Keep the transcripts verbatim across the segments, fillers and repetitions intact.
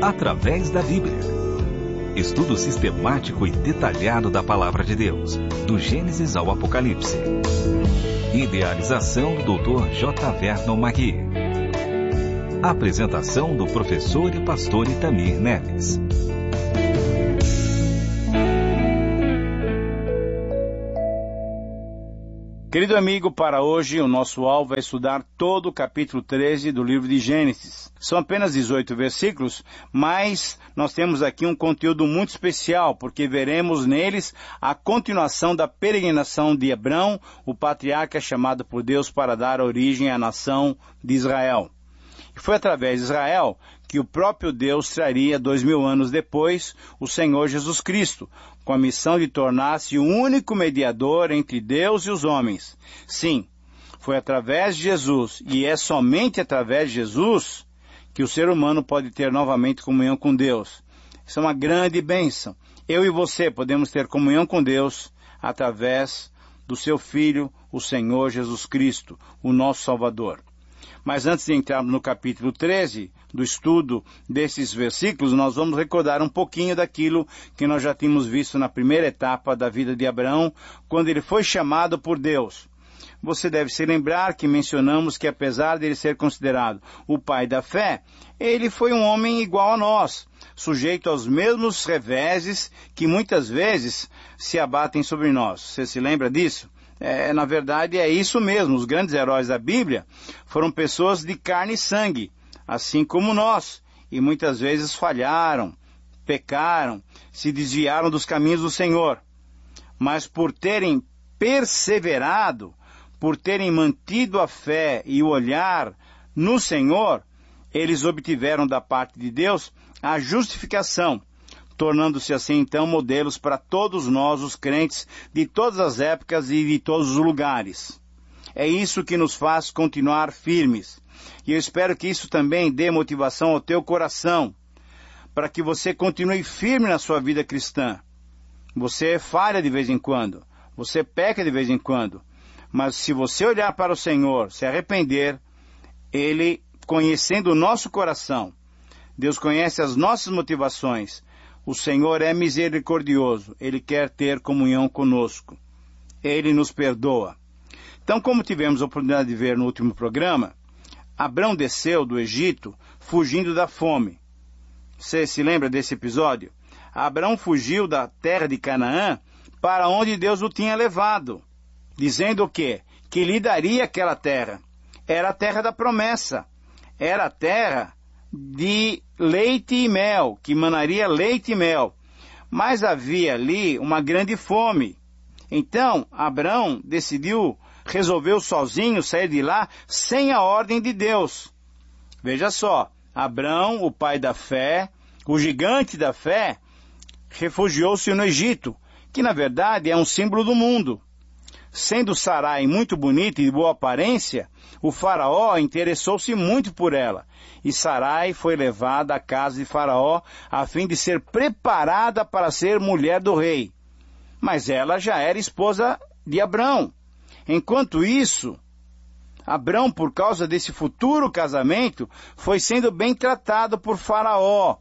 através da Bíblia. Estudo sistemático e detalhado da Palavra de Deus, do Gênesis ao Apocalipse. Idealização do doutor J. Vernon Magui. Apresentação do professor e pastor Itamir Neves. Querido amigo, para hoje o nosso alvo é estudar todo o capítulo treze do livro de Gênesis. São apenas dezoito versículos, mas nós temos aqui um conteúdo muito especial, porque veremos neles a continuação da peregrinação de Abrão, o patriarca chamado por Deus para dar origem à nação de Israel. E foi através de Israel que o próprio Deus traria, dois mil anos depois, o Senhor Jesus Cristo, com a missão de tornar-se o único mediador entre Deus e os homens. Sim, foi através de Jesus, e é somente através de Jesus, que o ser humano pode ter novamente comunhão com Deus. Isso é uma grande bênção. Eu e você podemos ter comunhão com Deus através do seu Filho, o Senhor Jesus Cristo, o nosso Salvador. Mas antes de entrarmos no capítulo treze, do estudo desses versículos, nós vamos recordar um pouquinho daquilo que nós já tínhamos visto na primeira etapa da vida de Abraão, quando ele foi chamado por Deus. Você deve se lembrar que mencionamos que apesar de ele ser considerado o pai da fé, ele foi um homem igual a nós, sujeito aos mesmos reveses que muitas vezes se abatem sobre nós. Você se lembra disso? É, na verdade é isso mesmo, os grandes heróis da Bíblia foram pessoas de carne e sangue, assim como nós, e muitas vezes falharam, pecaram, se desviaram dos caminhos do Senhor. Mas por terem perseverado, por terem mantido a fé e o olhar no Senhor, eles obtiveram da parte de Deus a justificação, tornando-se assim então modelos para todos nós, os crentes, de todas as épocas e de todos os lugares. É isso que nos faz continuar firmes. E eu espero que isso também dê motivação ao teu coração, para que você continue firme na sua vida cristã. Você falha de vez em quando, você peca de vez em quando, mas se você olhar para o Senhor, se arrepender, Ele, conhecendo o nosso coração, Deus conhece as nossas motivações, o Senhor é misericordioso, Ele quer ter comunhão conosco, Ele nos perdoa. Então, como tivemos a oportunidade de ver no último programa, Abrão desceu do Egito fugindo da fome. Você se lembra desse episódio? Abrão fugiu da terra de Canaã para onde Deus o tinha levado, dizendo o quê? Que lhe daria aquela terra. Era a terra da promessa, era a terra de leite e mel, que manaria leite e mel. Mas havia ali uma grande fome. Então, Abrão decidiu, resolveu sozinho sair de lá sem a ordem de Deus. Veja só, Abrão, o pai da fé, o gigante da fé, refugiou-se no Egito, que na verdade é um símbolo do mundo. Sendo Sarai muito bonita e de boa aparência, o faraó interessou-se muito por ela, e Sarai foi levada à casa de Faraó a fim de ser preparada para ser mulher do rei. Mas ela já era esposa de Abrão. Enquanto isso, Abrão, por causa desse futuro casamento, foi sendo bem tratado por Faraó,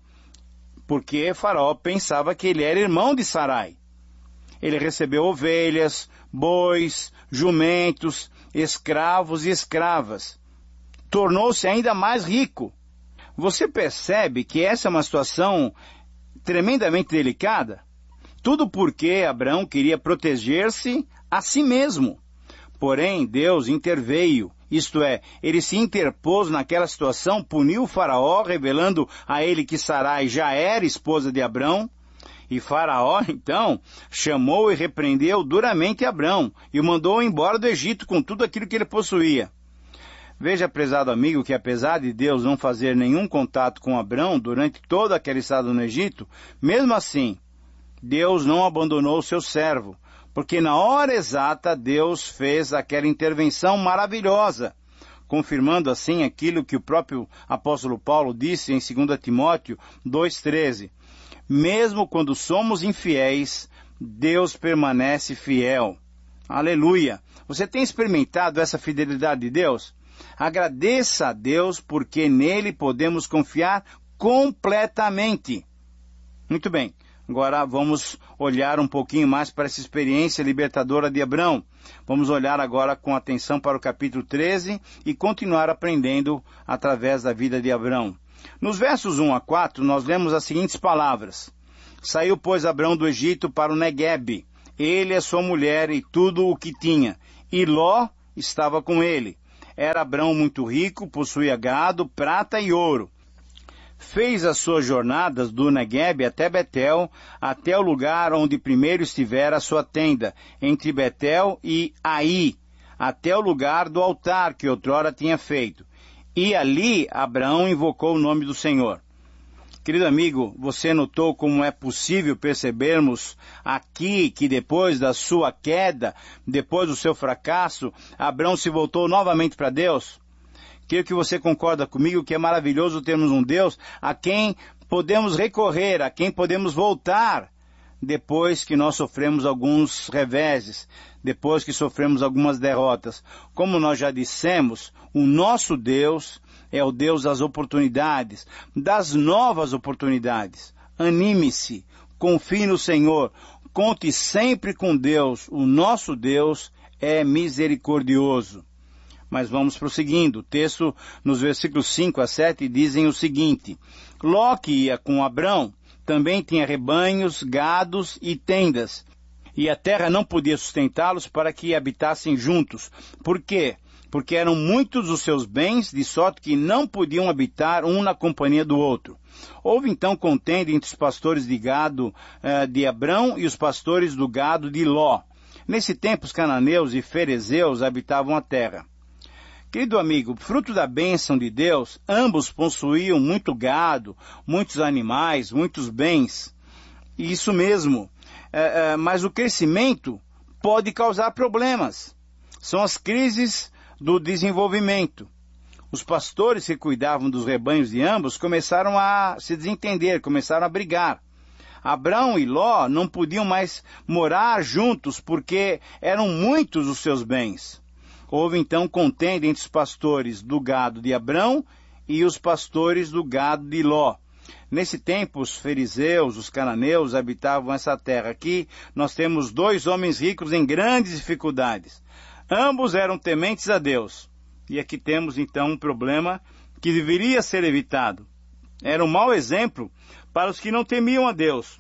porque Faraó pensava que ele era irmão de Sarai. Ele recebeu ovelhas, bois, jumentos, escravos e escravas. Tornou-se ainda mais rico. Você percebe que essa é uma situação tremendamente delicada? Tudo porque Abrão queria proteger-se a si mesmo. Porém, Deus interveio, isto é, ele se interpôs naquela situação, puniu o Faraó, revelando a ele que Sarai já era esposa de Abrão. E Faraó, então, chamou e repreendeu duramente Abrão e o mandou embora do Egito com tudo aquilo que ele possuía. Veja, prezado amigo, que apesar de Deus não fazer nenhum contato com Abrão durante toda aquela estada no Egito, mesmo assim, Deus não abandonou o seu servo, porque na hora exata Deus fez aquela intervenção maravilhosa, confirmando assim aquilo que o próprio apóstolo Paulo disse em dois Timóteo dois, treze. Mesmo quando somos infiéis, Deus permanece fiel. Aleluia! Você tem experimentado essa fidelidade de Deus? Agradeça a Deus porque nele podemos confiar completamente. Muito bem. Agora vamos olhar um pouquinho mais para essa experiência libertadora de Abrão. Vamos olhar agora com atenção para o capítulo treze e continuar aprendendo através da vida de Abrão. Nos versos um a quatro, nós lemos as seguintes palavras. Saiu, pois, Abrão do Egito para o Neguebe, ele, a sua mulher e tudo o que tinha, e Ló estava com ele. Era Abrão muito rico, possuía gado, prata e ouro. Fez as suas jornadas do Neguebe até Betel, até o lugar onde primeiro estivera a sua tenda, entre Betel e Ai, até o lugar do altar que outrora tinha feito. E ali Abraão invocou o nome do Senhor. Querido amigo, você notou como é possível percebermos aqui que depois da sua queda, depois do seu fracasso, Abraão se voltou novamente para Deus? Creio que você concorda comigo que é maravilhoso termos um Deus a quem podemos recorrer, a quem podemos voltar depois que nós sofremos alguns reveses, depois que sofremos algumas derrotas. Como nós já dissemos, o nosso Deus é o Deus das oportunidades, das novas oportunidades. Anime-se, confie no Senhor, conte sempre com Deus. O nosso Deus é misericordioso. Mas vamos prosseguindo. O texto, nos versículos cinco a sete, dizem o seguinte. Ló, que ia com Abrão, também tinha rebanhos, gados e tendas. E a terra não podia sustentá-los para que habitassem juntos. Por quê? Porque eram muitos os seus bens, de sorte que não podiam habitar um na companhia do outro. Houve então contenda entre os pastores de gado uh, de Abrão e os pastores do gado de Ló. Nesse tempo, os cananeus e ferezeus habitavam a terra. Querido amigo, fruto da bênção de Deus, ambos possuíam muito gado, muitos animais, muitos bens. Isso mesmo. É, é, mas o crescimento pode causar problemas. São as crises do desenvolvimento. Os pastores que cuidavam dos rebanhos de ambos começaram a se desentender, começaram a brigar. Abrão e Ló não podiam mais morar juntos porque eram muitos os seus bens. Houve então contenda entre os pastores do gado de Abrão e os pastores do gado de Ló. Nesse tempo, os fariseus, os cananeus, habitavam essa terra. Aqui nós temos dois homens ricos em grandes dificuldades. Ambos eram tementes a Deus. E aqui temos então um problema que deveria ser evitado. Era um mau exemplo para os que não temiam a Deus,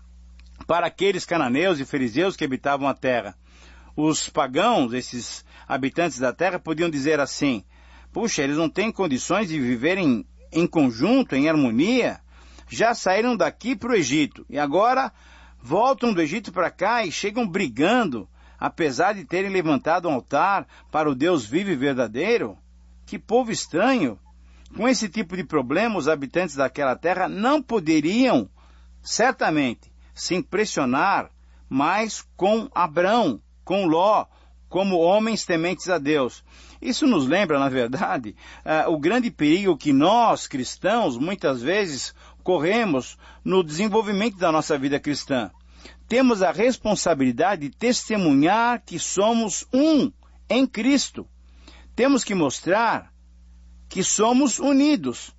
para aqueles cananeus e fariseus que habitavam a terra. Os pagãos, esses habitantes da terra, podiam dizer assim, puxa, eles não têm condições de viverem em conjunto, em harmonia, já saíram daqui para o Egito, e agora voltam do Egito para cá e chegam brigando, apesar de terem levantado um altar para o Deus vivo e verdadeiro. Que povo estranho! Com esse tipo de problema, os habitantes daquela terra não poderiam, certamente, se impressionar mais com Abrão, com Ló, como homens tementes a Deus. Isso nos lembra, na verdade, uh, o grande perigo que nós, cristãos, muitas vezes corremos no desenvolvimento da nossa vida cristã. Temos a responsabilidade de testemunhar que somos um em Cristo. Temos que mostrar que somos unidos.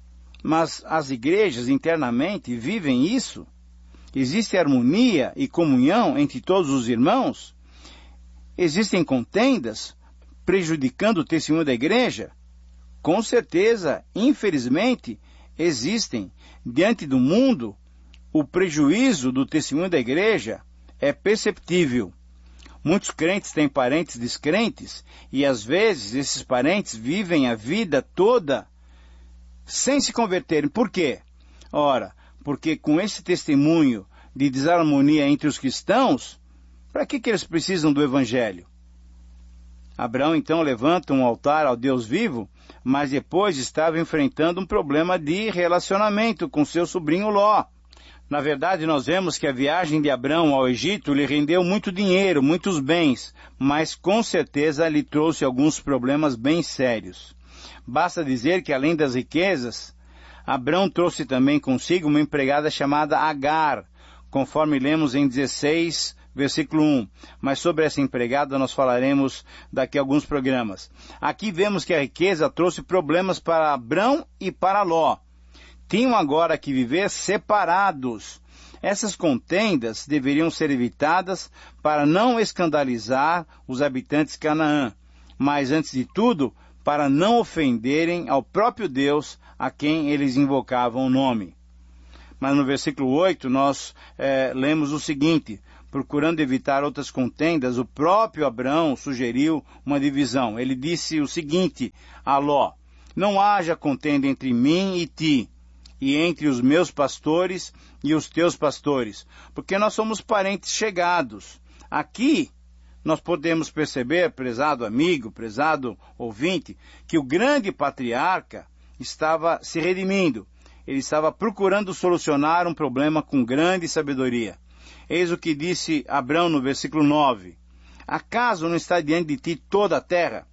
Mas as igrejas internamente vivem isso? Existe harmonia e comunhão entre todos os irmãos? Existem contendas prejudicando o testemunho da igreja? Com certeza, infelizmente, existem. Diante do mundo, o prejuízo do testemunho da igreja é perceptível. Muitos crentes têm parentes descrentes e, às vezes, esses parentes vivem a vida toda sem se converterem. Por quê? Ora, porque com esse testemunho de desarmonia entre os cristãos, para que, que eles precisam do Evangelho? Abraão então levanta um altar ao Deus vivo, mas depois estava enfrentando um problema de relacionamento com seu sobrinho Ló. Na verdade, nós vemos que a viagem de Abrão ao Egito lhe rendeu muito dinheiro, muitos bens, mas com certeza lhe trouxe alguns problemas bem sérios. Basta dizer que, além das riquezas, Abrão trouxe também consigo uma empregada chamada Agar, conforme lemos em dezesseis, versículo um. Mas sobre essa empregada nós falaremos daqui a alguns programas. Aqui vemos que a riqueza trouxe problemas para Abrão e para Ló. tinham agora que viver separados. Essas contendas deveriam ser evitadas para não escandalizar os habitantes de Canaã, mas, antes de tudo, para não ofenderem ao próprio Deus a quem eles invocavam o nome. Mas no versículo oito nós é, lemos o seguinte: procurando evitar outras contendas, o próprio Abrão sugeriu uma divisão. Ele disse o seguinte a Ló: não haja contenda entre mim e ti, e entre os meus pastores e os teus pastores, porque nós somos parentes chegados. Aqui nós podemos perceber, prezado amigo, prezado ouvinte, que o grande patriarca estava se redimindo. Ele estava procurando solucionar um problema com grande sabedoria. Eis o que disse Abrão no versículo nove: acaso não está diante de ti toda a terra?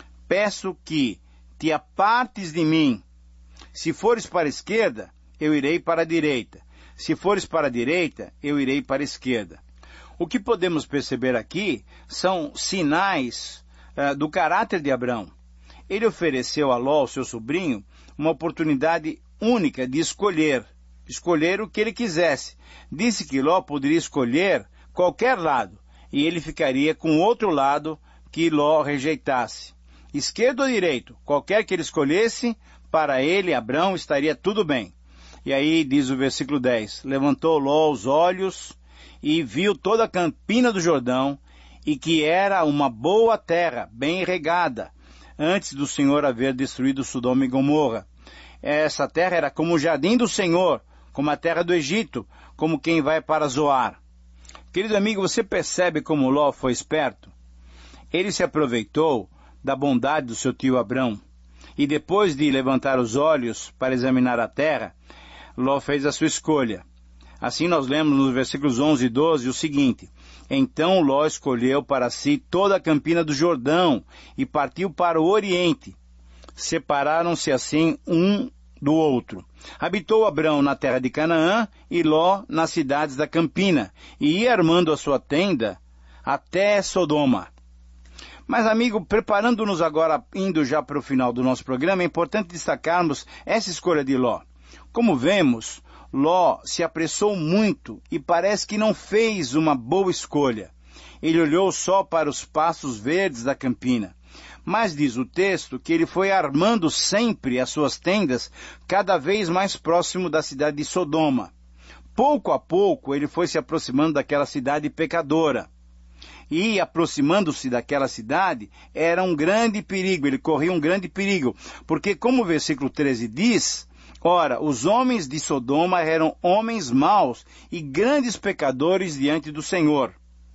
Peço que te apartes de mim. Se fores para a esquerda, eu irei para a direita. Se fores para a direita, eu irei para a esquerda. O que podemos perceber aqui são sinais uh, do caráter de Abrão. Ele ofereceu a Ló, seu sobrinho, uma oportunidade única de escolher, escolher o que ele quisesse. Disse que Ló poderia escolher qualquer lado, e ele ficaria com outro lado que Ló rejeitasse. Esquerdo ou direito, qualquer que ele escolhesse, para ele, Abrão, estaria tudo bem. E aí diz o versículo dez, levantou Ló os olhos e viu toda a campina do Jordão, e que era uma boa terra, bem regada, antes do Senhor haver destruído Sodoma e Gomorra. Essa terra era como o jardim do Senhor, como a terra do Egito, como quem vai para Zoar. Querido amigo, você percebe como Ló foi esperto? Ele se aproveitou da bondade do seu tio Abrão, e depois de levantar os olhos para examinar a terra, Ló fez a sua escolha. Assim nós lemos nos versículos onze e doze o seguinte: então Ló escolheu para si toda a campina do Jordão e partiu para o oriente. Separaram-se assim um do outro. Habitou Abrão na terra de Canaã e Ló nas cidades da campina, e ia armando a sua tenda até Sodoma. Mas, amigo, preparando-nos agora, indo já para o final do nosso programa, é importante destacarmos essa escolha de Ló. Como vemos, Ló se apressou muito e parece que não fez uma boa escolha. Ele olhou só para os pastos verdes da campina. Mas diz o texto que ele foi armando sempre as suas tendas cada vez mais próximo da cidade de Sodoma. Pouco a pouco ele foi se aproximando daquela cidade pecadora. E aproximando-se daquela cidade era um grande perigo, ele corria um grande perigo, porque como o versículo treze diz, ora, os homens de Sodoma eram homens maus e grandes pecadores diante do Senhor.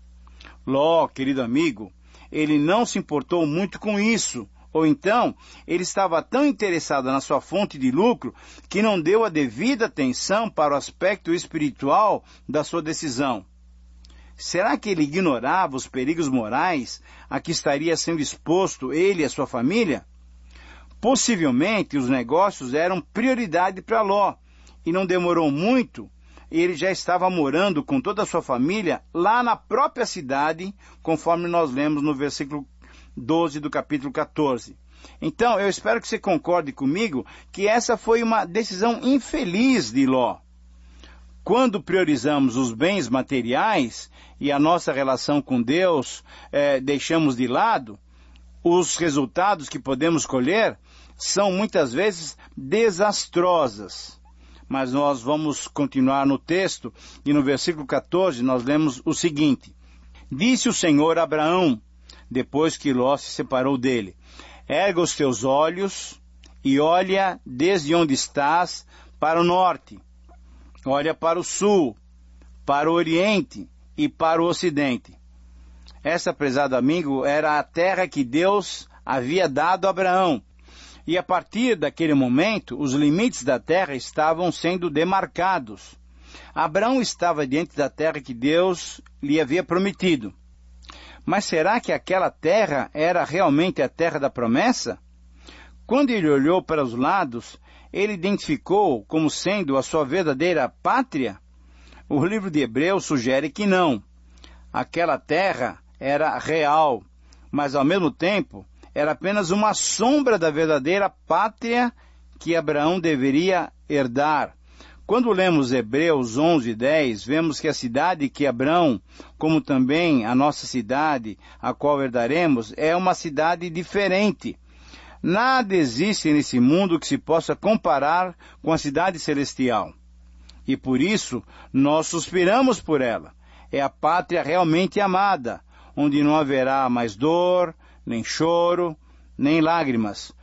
Ló, querido amigo, ele não se importou muito com isso, ou então ele estava tão interessado na sua fonte de lucro que não deu a devida atenção para o aspecto espiritual da sua decisão. Será que ele ignorava os perigos morais a que estaria sendo exposto ele e a sua família? Possivelmente os negócios eram prioridade para Ló, e não demorou muito, ele já estava morando com toda a sua família lá na própria cidade, conforme nós lemos no versículo doze do capítulo quatorze. Então, eu espero que você concorde comigo que essa foi uma decisão infeliz de Ló. Quando priorizamos os bens materiais e a nossa relação com Deus eh, deixamos de lado, os resultados que podemos colher são muitas vezes desastrosas. Mas nós vamos continuar no texto, e no versículo quatorze nós lemos o seguinte: disse o Senhor a Abraão, depois que Ló se separou dele, erga os teus olhos e olha desde onde estás para o norte, olha para o sul, para o oriente e para o ocidente. Essa, prezado amigo, era a terra que Deus havia dado a Abraão. E a partir daquele momento, os limites da terra estavam sendo demarcados. Abraão estava diante da terra que Deus lhe havia prometido. Mas será que aquela terra era realmente a terra da promessa? Quando ele olhou para os lados, ele identificou como sendo a sua verdadeira pátria? O livro de Hebreus sugere que não. Aquela terra era real, mas ao mesmo tempo era apenas uma sombra da verdadeira pátria que Abraão deveria herdar. Quando lemos Hebreus onze, dez, vemos que a cidade que Abraão, como também a nossa cidade, a qual herdaremos, é uma cidade diferente. Nada existe nesse mundo que se possa comparar com a cidade celestial. E por isso, nós suspiramos por ela. É a pátria realmente amada, onde não haverá mais dor, nem choro, nem lágrimas,